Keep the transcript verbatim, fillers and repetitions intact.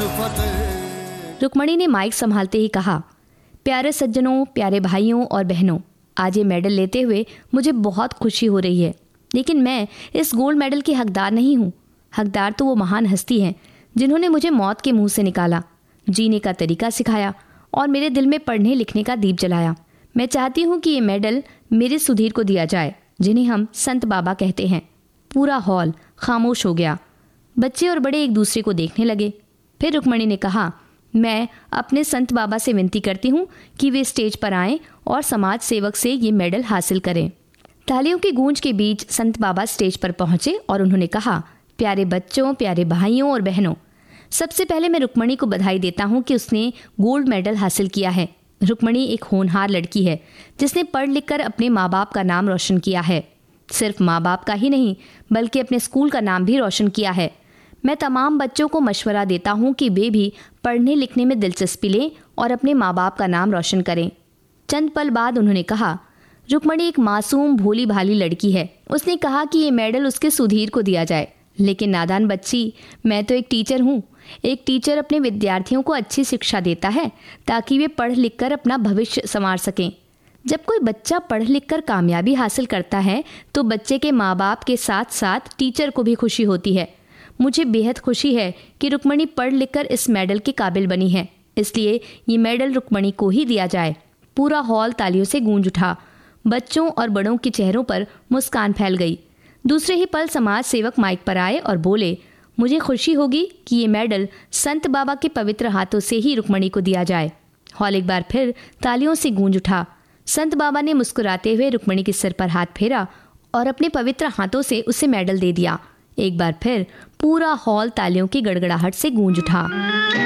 फतेह। रुक्मणी ने माइक संभालते ही कहा, प्यारे सज्जनों, प्यारे भाइयों और बहनों, आज ये मेडल लेते हुए मुझे बहुत खुशी हो रही है, लेकिन मैं इस गोल्ड मेडल की हकदार नहीं हूँ। हकदार तो वो महान हस्ती हैं जिन्होंने मुझे मौत के मुंह से निकाला, जीने का तरीका सिखाया और मेरे दिल में पढ़ने लिखने का दीप जलाया। मैं चाहती हूँ कि ये मेडल मेरे सुधीर को दिया जाए, जिन्हें हम संत बाबा कहते हैं। पूरा हॉल खामोश हो गया। बच्चे और बड़े एक दूसरे को देखने लगे। फिर रुक्मणी ने कहा, मैं अपने संत बाबा से विनती करती हूँ कि वे स्टेज पर आएं और समाज सेवक से ये मेडल हासिल करें। तालियों की गूंज के बीच संत बाबा स्टेज पर पहुंचे और उन्होंने कहा, प्यारे बच्चों, प्यारे भाइयों और बहनों, सबसे पहले मैं रुक्मणी को बधाई देता हूँ कि उसने गोल्ड मेडल हासिल किया है। रुक्मणी एक होनहार लड़की है जिसने पढ़ लिख कर अपने माँ बाप का नाम रोशन किया है। सिर्फ माँ बाप का ही नहीं, बल्कि अपने स्कूल का नाम भी रोशन किया है। मैं तमाम बच्चों को मशवरा देता हूँ कि वे भी पढ़ने लिखने में दिलचस्पी लें और अपने माँ बाप का नाम रोशन करें। चंद पल बाद उन्होंने कहा, रुक्मणी एक मासूम भोली भाली लड़की है। उसने कहा कि ये मेडल उसके सुधीर को दिया जाए, लेकिन नादान बच्ची, मैं तो एक टीचर हूँ। एक टीचर अपने विद्यार्थियों को अच्छी शिक्षा देता है ताकि वे पढ़ लिख कर अपना भविष्य संवार सकें। जब कोई बच्चा पढ़ लिख कर कामयाबी हासिल करता है तो बच्चे के माँ बाप के साथ साथ टीचर को भी खुशी होती है। मुझे बेहद खुशी है कि रुक्मणी पढ़ लिख कर इस मेडल के काबिल बनी है, इसलिए ये मेडल रुक्मणी को ही दिया जाए। पूरा हॉल तालियों से गूंज उठा। बच्चों और बड़ों के चेहरों पर मुस्कान फैल गई। दूसरे ही पल समाज सेवक माइक पर आए और बोले, मुझे खुशी होगी कि ये मेडल संत बाबा के पवित्र हाथों से ही रुक्मणी को दिया जाए। हॉल एक बार फिर तालियों से गूंज उठा। संत बाबा ने मुस्कुराते हुए रुक्मणी के सिर पर हाथ फेरा और अपने पवित्र हाथों से उसे मेडल दे दिया। एक बार फिर पूरा हॉल तालियों की गड़गड़ाहट से गूंज उठा।